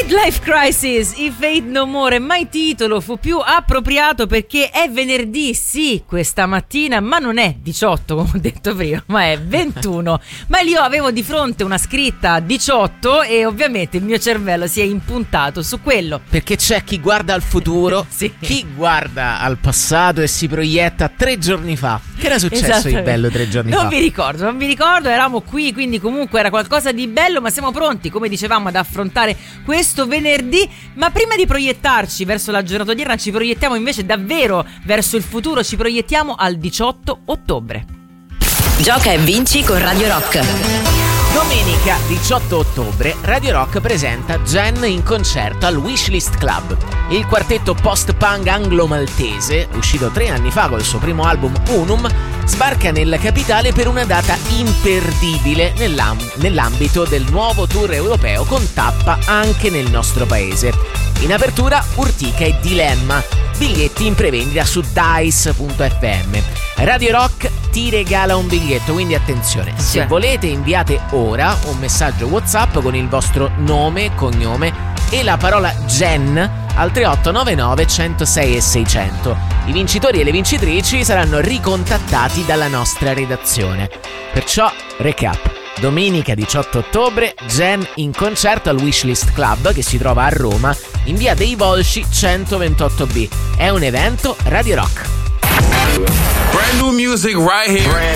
Midlife Crisis, If Fate No More, ma il titolo fu più appropriato perché è venerdì, sì, questa mattina, ma non è 18 come ho detto prima, ma è 21. Ma io avevo di fronte una scritta 18 e ovviamente il mio cervello si è impuntato su quello. Perché c'è chi guarda al futuro, sì, chi guarda al passato e si proietta 3 giorni fa. Che era successo di bello 3 giorni fa? Non mi ricordo, eravamo qui, quindi comunque era qualcosa di bello, ma siamo pronti, come dicevamo, ad affrontare questo venerdì. Ma prima di proiettarci verso la giornata odierna, ci proiettiamo invece davvero verso il futuro, ci proiettiamo al 18 ottobre. Gioca e vinci con Radio Rock. Domenica 18 ottobre Radio Rock presenta Gen in concerto al Wishlist Club. Il quartetto post-punk anglo-maltese, uscito 3 anni fa col suo primo album Unum, sbarca nella capitale per una data imperdibile nell'ambito del nuovo tour europeo con tappa anche nel nostro paese. In apertura Urtica e Dilemma, biglietti in prevendita su dice.fm. Radio Rock ti regala un biglietto, quindi attenzione, se volete inviate ora un messaggio WhatsApp con il vostro nome, cognome e la parola Gen al 3899 106 e 600. I vincitori e le vincitrici saranno ricontattati dalla nostra redazione. Perciò, recap. Domenica 18 ottobre, Gen in concerto al Wishlist Club che si trova a Roma in via dei Volsci 128B. È un evento Radio Rock. Brand new music right here.